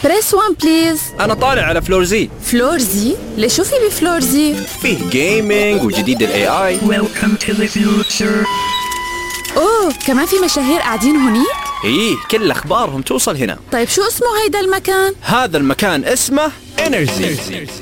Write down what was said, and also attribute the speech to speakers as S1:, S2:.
S1: بريس 1 بليز.
S2: أنا طالع على فلور زي.
S1: فلور زي؟ ليش شو في بفلور زي؟
S2: فيه جيمينج وجديد ال AI.
S3: Welcome to the future.
S1: أوه كمان في مشاهير قاعدين هونيك؟
S2: إيه كل أخبارهم توصل هنا.
S1: طيب شو اسمه هيدا المكان؟
S2: هذا المكان اسمه إنرجي.